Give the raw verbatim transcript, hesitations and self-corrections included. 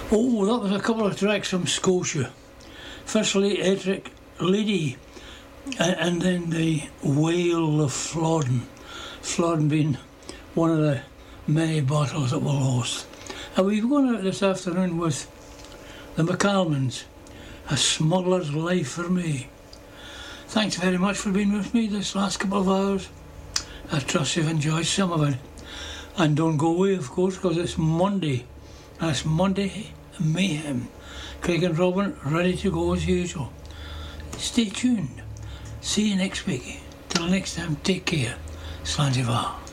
Oh, that was a couple of tracks from Scotia. Firstly, Ettrick Lady, and then the Wail of Flodden. Flodden being one of the many battles that were lost. And we've gone out this afternoon with the McCalmans, A Smuggler's Life for Me. Thanks very much for being with me this last couple of hours. I trust you've enjoyed some of it. And don't go away, of course, because it's Monday. That's Monday Mayhem. Craig and Robin ready to go as usual. Stay tuned. See you next week. Till next time, take care. Slanty var.